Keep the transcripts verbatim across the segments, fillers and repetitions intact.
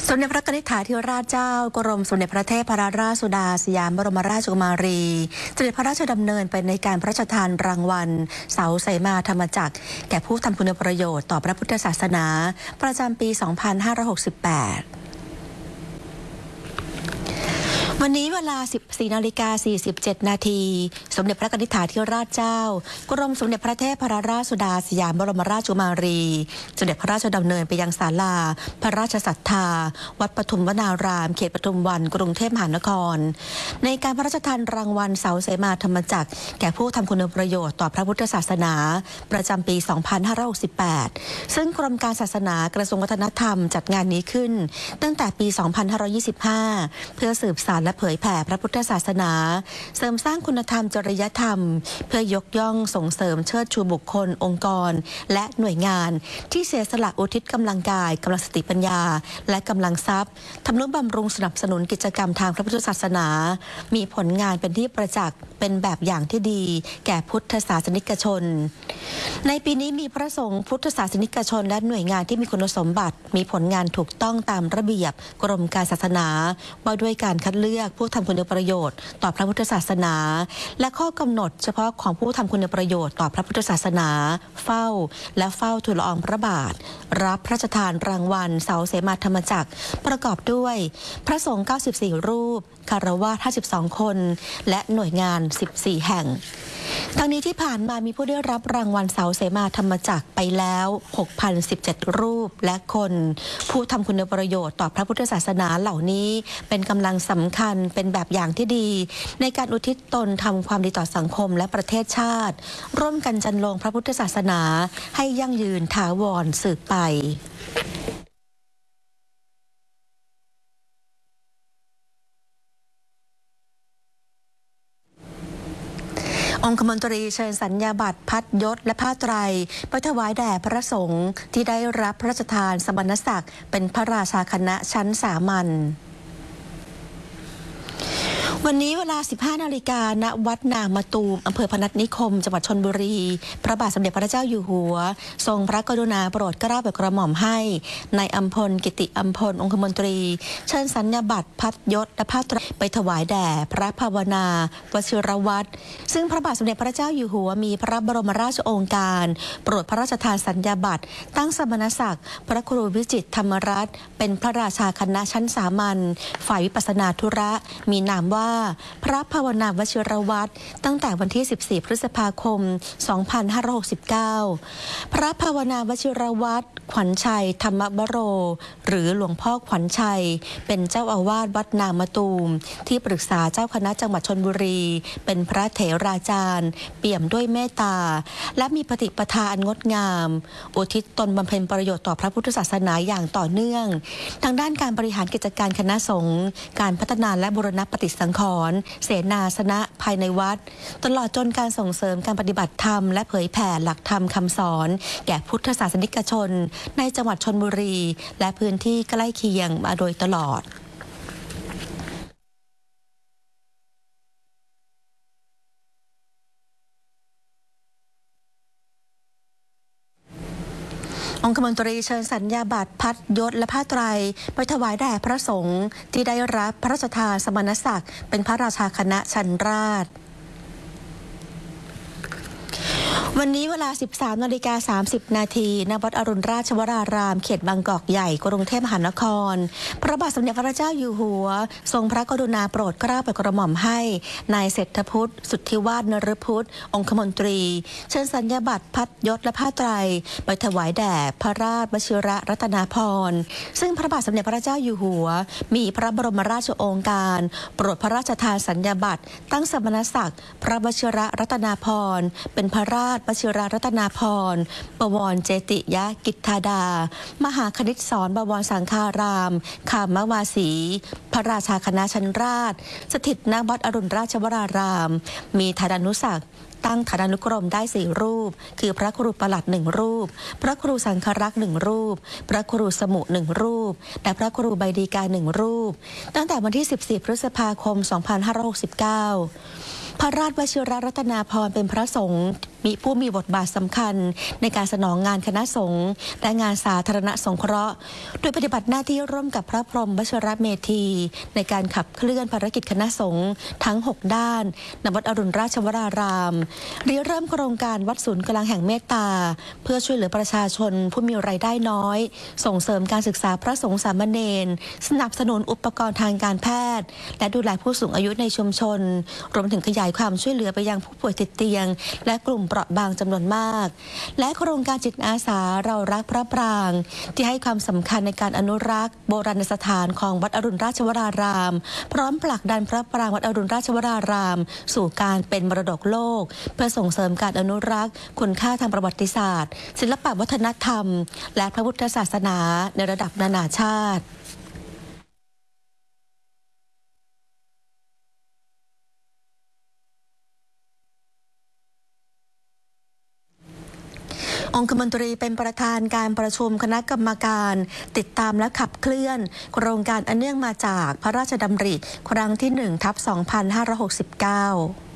สมเด็จพระนิธิถาธิราชเจ้ากรมสมเด็จพระเทพรัตนราชสุดาสยามบรมราชกุมารีเสด็จพระราชดำเนินไปในการพระราชทานรางวัลเสาเสมาธรรมจักรแก่ผู้ทำคุณประโยชน์ต่อพระพุทธศาสนาประจำปี สองพันห้าร้อยหกสิบแปดวันนี้เวลา สิบสี่นาฬิกาสี่สิบเจ็ดนาทีสมเด็จพระนิธิถาธิราชเจ้ากรมสมเด็จพระเทพรัตนราชสุดาสยามบรมราชกุมารีเสด็จพระราชดำเนินไปยังศาลาพระราชศรัทธาวัดปทุมวนารามเขตปทุมวันกรุงเทพมหานครในการพระราชทานรางวัลเสาเสมาธรรมจักรแก่ผู้ทำคุณประโยชน์ต่อพระพุทธศาสนาประจำปี สองพันห้าร้อยหกสิบแปด ซึ่งกรมการศาสนากระทรวงวัฒนธรรมจัดงานนี้ขึ้นตั้งแต่ปี สองพันห้าร้อยยี่สิบห้า เพื่อสืบสานและเผยแผ่พระพุทธศาสนาเสริมสร้างคุณธรรมจริยธรรมเพื่อยกย่องส่งเสริมเชิดชูบุคคลองค์กรและหน่วยงานที่เสียสละอุทิศกำลังกายกำลังสติปัญญาและกำลังทรัพย์ทำนุบำรุงสนับสนุนกิจกรรมทางพระพุทธศาสนามีผลงานเป็นที่ประจักษ์เป็นแบบอย่างที่ดีแก่พุทธศาสนิกชนในปีนี้มีพระสงฆ์พุทธศาสนิกชนและหน่วยงานที่มีคุณสมบัติมีผลงานถูกต้องตามระเบียบกรมการศาสนาว่าด้วยการคัดเลือกผู้ทำคุณประโยชน์ต่อพระพุทธศาสนาและข้อกำหนดเฉพาะของผู้ทำคุณประโยชน์ต่อพระพุทธศาสนาเฝ้าและเฝ้าทูลละอองพระบาทรับพระราชทานรางวัลเสาเสมาธรรมจักรประกอบด้วยพระสงฆ์เก้าสิบสี่รูปคฤหัสถ์ห้าสิบสองคนและหน่วยงานสิบสี่แห่งทั้งนี้ที่ผ่านมามีผู้ได้รับรางวัลเสาเสมาธรรมจักรไปแล้ว หกพันสิบเจ็ด รูปและคนผู้ทำคุณประโยชน์ต่อพระพุทธศาสนาเหล่านี้เป็นกำลังสำคัญเป็นแบบอย่างที่ดีในการอุทิศตนทำความดีต่อสังคมและประเทศชาติร่วมกันจันลงพระพุทธศาสนาให้ยั่งยืนถาวรสืบไปองคมนตรีเชิญสัญญาบัตรพัดยศและผ้าไตรไปถวายแด่พระสงฆ์ที่ได้รับพระราชทานสมณศักดิ์เป็นพระราชาคณะชั้นสามัญวันนี้เวลา สิบห้านาฬิกา ณ วัดนางมะตูมอำเภอพนัสนิคมจังหวัดชลบุรีพระบาทสมเด็จพระเจ้าอยู่หัวทรงพระกรุณาโปรดเกล้าโปรดกระหม่อมให้นายอัมพลกิติอัมพลองคมนตรีเชิญสัญญาบัตรพัดยศและผ้าไตรไปถวายแด่พระภาวนาวชิรวัตรซึ่งพระบาทสมเด็จพระเจ้าอยู่หัวมีพระบรมราชโองการโปรดพระราชทานสัญญาบัตรตั้งสมณศักดิ์พระครูวิจิตรธรรมรัตน์เป็นพระราชาคณะชั้นสามัญฝ่ายวิปัสสนาธุระมีนามว่าพระภาวนาวชิรวัตรตั้งแต่วันที่สิบสี่พฤษภาคมสองพันห้าร้อยหกสิบเก้าพระภาวนาวชิรวัตรขวัญชัยธรรมบโรหรือหลวงพ่อขวัญชัยเป็นเจ้าอาวาสวัดนางมะตูมที่ปรึกษาเจ้าคณะจังหวัดชลบุรีเป็นพระเถราจารย์เปี่ยมด้วยเมตตาและมีปฏิปทาอันงดงามอุทิศตนบำเพ็ญประโยชน์ต่อพระพุทธศาสนาอย่างต่อเนื่องทางด้านการบริหารกิจการคณะสงฆ์การพัฒนาและบูรณปฏิสังขรณ์เสนาสนะภายในวัดตลอดจนการส่งเสริมการปฏิบัติธรรมและเผยแผ่หลักธรรมคำสอนแก่พุทธศาสนิกชนในจังหวัดชลบุรีและพื้นที่ใกล้เคียงมาโดยตลอดองคมนตรีเชิญสัญญาบัตรพัดยศและผ้าไตรไปถวายแด่พระสงฆ์ที่ได้รับพระราชทานสมณศักดิ์เป็นพระราชาคณะชั้นราชวันนี้เวลา สิบสามนาฬิกาสามสิบนาที ณ วัดอรุณราชวรารามเขตบางกอกใหญ่กรุงเทพมหานครพระบาทสมเด็จพระเจ้าอยู่หัวทรงพระกรุณาโปรดเกล้าโปรดกระหม่อมให้นายเศรษฐพุทธสุทธิวาฒนฤพุทธองคมนตรีเชิญสัญญาบัตรพัดยศและผ้าไตรไปถวายแด่พระราชวชิรรัตนาภรณ์ซึ่งพระบาทสมเด็จพระเจ้าอยู่หัวมีพระบรมราชโองการโปรดพระราชทานสัญญาบัตรตั้งสมณศักดิ์พระวชิรรัตนาภรณ์เป็นพระราชวชิรรัตนาภรณ์บวรเจติยกิจธาดามหาคณิตสอนบวรสังฆารามขามวาสีพระราชาคณะชั้นราชสถิตณวัดอรุณราชวรารามมีฐานานุศักดิ์ตั้งฐานานุกรมได้สี่รูปคือพระครูประหลัดหนึ่งรูปพระครูสังฆรักษ์หนึ่งรูปพระครูสมุหนึ่งรูปและพระครูใบดีกาหนึ่งรูปตั้งแต่วันที่สิบสี่พฤษภาคมสองพันห้าร้อยหกสิบเก้าพระราชวชิรรัตนาภรณ์เป็นพระสงฆ์มีมีผู้มีบทบาทสำคัญในการสนองงานคณะสงฆ์และงานสาธารณสงเคราะห์โดยปฏิบัติหน้าที่ร่วมกับพระพรหมวชิรเมธีในการขับเคลื่อนภารกิจคณะสงฆ์ทั้งหกด้านณวัดอรุณราชวรารามริเริ่มโครงการวัดศูนย์กลางแห่งเมตตาเพื่อช่วยเหลือประชาชนผู้มีรายได้น้อยส่งเสริมการศึกษาพระสงฆ์สามเณรสนับสนุนอุปกรณ์ทางการแพทย์และดูแลผู้สูงอายุในชุมชนรวมถึงขยายความช่วยเหลือไปยังผู้ป่วยติดเตียงและกลุ่มเปราะบางจำนวนมากและโครงการจิตอาสาเรารักพระปรางที่ให้ความสำคัญในการอนุรักษ์โบราณสถานของวัดอรุณราชวรารามพร้อมผลักดันพระปรางวัดอรุณราชวรารามสู่การเป็นมรดกโลกเพื่อส่งเสริมการอนุรักษ์คุณค่าทางประวัติศาสตร์ศิลปวัฒนธรรมและพระพุทธศาสนาในระดับนานาชาติองคมนตรีเป็นประธานการประชุมคณะกรรมการติดตามและขับเคลื่อนโครงการอันเนื่องมาจากพระราชดำริครั้งที่หนึ่งทับสองพันห้าร้อยหกสิบเก้า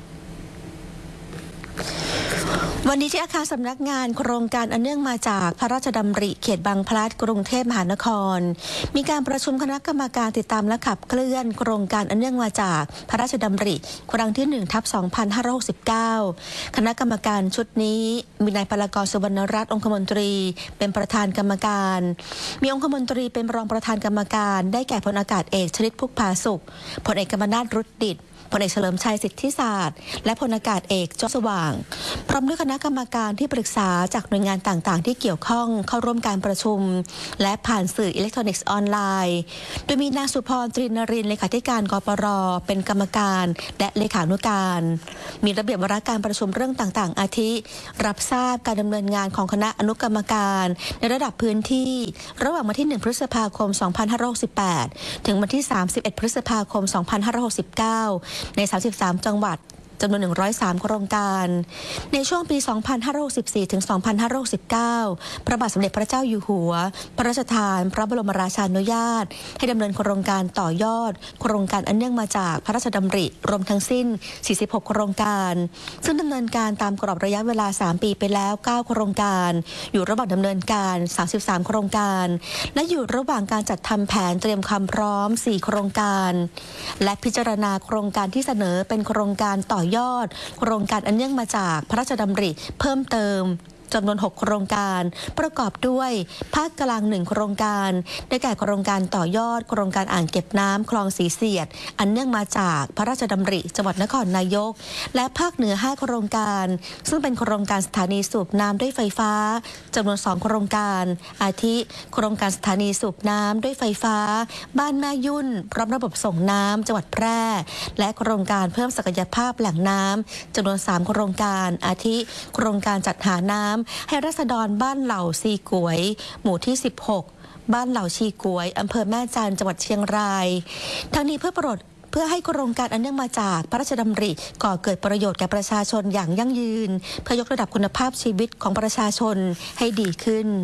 วันนี้ที่อาคารสำนักงานโครงการอันเนื่องมาจากพระราชดำริเขตบางพลัดกรุงเทพมหานครมีการประชุมคณะกรรมการติดตามและขับเคลื่อนโครงการอันเนื่องมาจากพระราชดำริครั้งที่หนึ่งทับสองพันห้าร้อยหกสิบเก้าคณะกรรมการชุดนี้มีนายพลากรสุวรรณรัตน์องคมนตรีเป็นประธานกรรมการมีองคมนตรีเป็นรองประธานกรรมการได้แก่พลอากาศเอกชลิตพุกผาสุขพลเอกกมลนาถรุดดิษฐ์พลเอกเฉลิมชัยสิทธิศาสตร์และพลอากาศเอกจอสว่างพร้อมด้วยคณะกรรมการที่ปรึกษาจากหน่วยงานต่างๆที่เกี่ยวข้องเข้าร่วมการประชุมและผ่านสื่ออิเล็กทรอนิกส์ออนไลน์โดยมีนางสุพรตรีนรินทร์เลขาธิการกปรเป็นกรรมการและเลขานุการมีระเบียบวาระการประชุมเรื่องต่างๆอาทิรับทราบการดำเนินงานของคณะอนุกรรมการในระดับพื้นที่ระหว่างวันที่หนึ่งพฤษภาคมสองพันห้าร้อยหกสิบแปดถึงวันที่สามสิบเอ็ดพฤษภาคมสองพันห้าร้อยหกสิบเก้าในสามสิบสามจังหวัดจำนวนหนึ่งร้อยสามโครงการในช่วงปีสองพันห้าร้อยหกสิบสี่ถึงสองพันห้าร้อยหกสิบเก้าพระบาทสมเด็จพระเจ้าอยู่หัวพระราชทานพระบรมราชานุญาตให้ดำเนินโครงการต่อยอดโครงการอันเนื่องมาจากพระราชดำริรวมทั้งสิ้นสี่สิบหกโครงการซึ่งดำเนินการตามกรอบระยะเวลาสามปีไปแล้วเก้าโครงการอยู่ระหว่างดำเนินการสามสิบสามโครงการและอยู่ระหว่างการจัดทำแผนเตรียมความพร้อมสี่โครงการและพิจารณาโครงการที่เสนอเป็นโครงการต่อยอดโครงการอันเนื่องมาจากพระราชดำริเพิ่มเติมจำนวนหกโครงการประกอบด้วยภาคกลางหนึ่งโครงการได้แก่โครงการต่อยอดโครงการอ่างเก็บน้ำคลองสีเสียดอันเนื่องมาจากพระราชดำริจังหวัดนครนายกและภาคเหนือห้าโครงการซึ่งเป็นโครงการสถานีสูบน้ำด้วยไฟฟ้าจำนวนสองโครงการอาทิโครงการสถานีสูบน้ำด้วยไฟฟ้าบ้านแม่ยุ่นพร้อมระบบส่งน้ำจังหวัดแพร่และโครงการเพิ่มศักยภาพแหล่งน้ำจำนวนสามโครงการอาทิโครงการจัดหาน้ำให้ราษฎรบ้านเหล่าซีกวยหมู่ที่สิบหกบ้านเหล่าชีกวยอำเภอแม่จันทร์จังหวัดเชียงรายทั้งนี้เพื่อประโยชน์เพื่อให้โครงการอันเนื่องมาจากพระราชดำริก่อเกิดประโยชน์แก่ประชาชนอย่างยั่งยืนเพื่อยกระดับคุณภาพชีวิตของประชาชนให้ดีขึ้น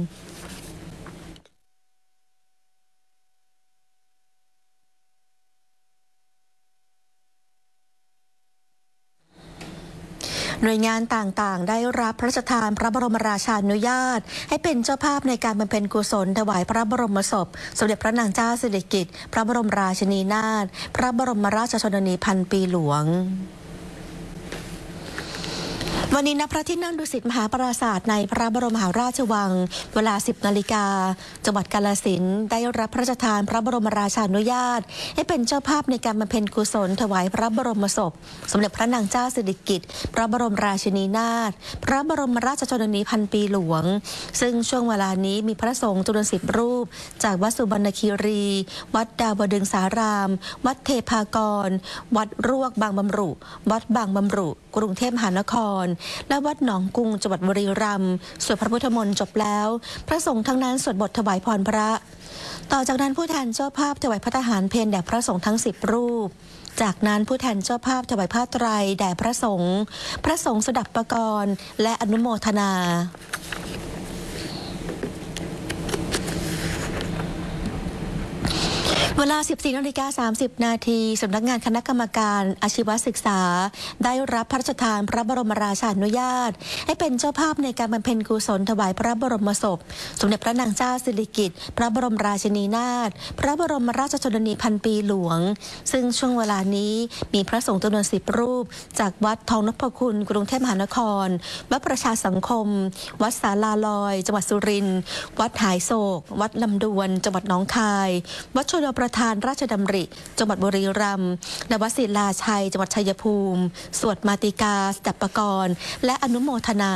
หน่วยงานต่างๆได้รับพระราชทานพระบรมราชานุญาตให้เป็นเจ้าภาพในการบำเพ็ญกุศลถวายพระบรมศพสมเด็จพระนางเจ้าสิริกิติ์พระบรมราชินีนาถพระบรมราชชนนีพันปีหลวงวันนี้ณพระที่นั่งดุสิตมหาปราสาทในพระบรมมหาราชวังเวลาสิบนาฬิกาจังหวัดกาฬสินธุ์ได้รับพระราชทานพระบรมราชานุญาตให้เป็นเจ้าภาพในการบำเพ็ญกุศลถวายพระบรมศพสมเด็จพระนางเจ้าสิริกิติ์พระบรมราชินีนาถพระบรมราชชนนีพันปีหลวงซึ่งช่วงเวลานี้มีพระสงฆ์จำนวนสิบรูปจากวัดสุบรรณคีรีวัดดาวดึงสารามวัดเทพากรวัดรวกบางบำรุวัดบางบำรุกรุงเทพมหานครและวัดหนองกุงจังหวัดบุรีรัมย์สวดพระพุทธมนต์จบแล้วพระสงฆ์ทั้งนั้นสวดบทถวายพรพระต่อจากนั้นผู้แทนเจ้าภาพถวายพระทหารเพลแด่พระสงฆ์ทั้งสิบรูปจากนั้นผู้แทนเจ้าภาพถวายผ้าไตรแด่พระสงฆ์พระสงฆ์สดับประกรณ์และอนุโมทนาเวลา สิบสี่นาฬิกาสามสิบนาที สำนักงานคณะกรรมการอาชีวศึกษาได้รับพระราชทานพระบรมราชานุญาตให้เป็นเจ้าภาพในการบำเพ็ญกุศลถวายพระบรมศพสมเด็จพระนางเจ้าสิริกิติ์พระบรมราชินีนาถพระบรมราชชนนีพันปีหลวงซึ่งช่วงเวลานี้มีพระสงฆ์จำนวนสิบรูปจากวัดทองนพคุณกรุงเทพมหานครวัดประชาสังคมวัดศาลาลอยจังหวัดสุรินทร์วัดหายโศกวัดลำดวนจังหวัดหนองคายวัดชลประทานราชดำริจังหวัดบุรีรัมย์และวัดศิลาชัยจังหวัดชัยภูมิสวดมาติกาสดับปกรณ์และอนุโมทนา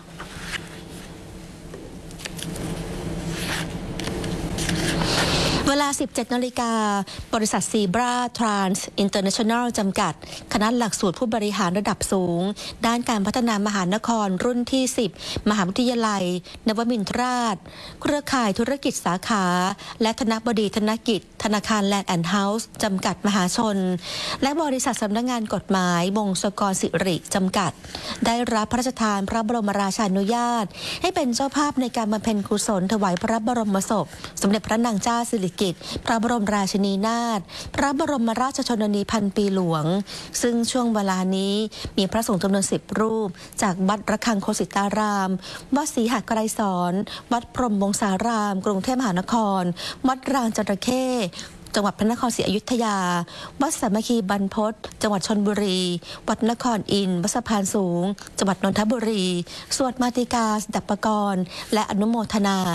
เวลา สิบเจ็ดนาฬิกา บริษัทซีบราทรานส์อินเตอร์เนชั่นแนลจำกัดคณะหลักสูตรผู้บริหารระดับสูงด้านการพัฒนามหานครรุ่นที่ สิบ มหาวิทยาลัยนวมินทราชเครือข่ายธุรกิจสาขาและธนบดีธนกิจธนาคารแลนด์แอนด์เฮาส์จำกัดมหาชนและบริษัทสำนักงานกฎหมายวงศกรสิริจำกัดได้รับพระราชทานพระบรมราชานุญาตให้เป็นเจ้าภาพในการบำเพ็ญกุศลถวายพระบรมศพสมเด็จพระนางเจ้าสิริกิติ์พระบรมราชินีนาถพระบรมราชชนนีพันปีหลวงซึ่งช่วงเวลานี้มีพระสงฆ์จำนวนสิบรูปจากวัดระฆังโคสิตารามวัดศรีหไกรสอนวัดพรหมวงศารามกรุงเทพมหานครวัดรางจระเข้จังหวัดพระนครศรีอยุธยาวัดสามัคคีบรรพตจังหวัดชลบุรีวัดนครอินทร์วัดสะพานสูงจังหวัดนนทบุรีสวดมาติกาสดับปกรณ์และอนุโมทนา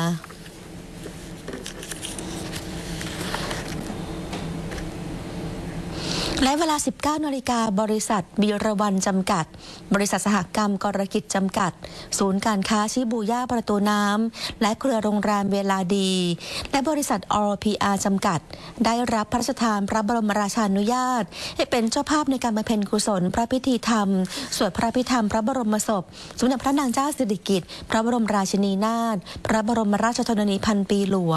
และเวลา สิบเก้านาฬิกา บริษัทบีรวันจำกัดบริษัทสหกรรมกรกิจจำกัดศูนย์การค้าชิบูย่าประตูน้ำและเครือโรงแรมเวลาดีและบริษัท ออ พี อาร์ จำกัดได้รับพระราชทานพระบรมราชานุญาตให้เป็นเจ้าภาพในการบำเพ็ญกุศลพระพิธีธรรมสวดพระพิธรรมพระบรมศพสมเด็จพระนางเจ้าสิริกิติ์พระบรมราชินีนาถพระบรมราชชนนีพันปีหลวง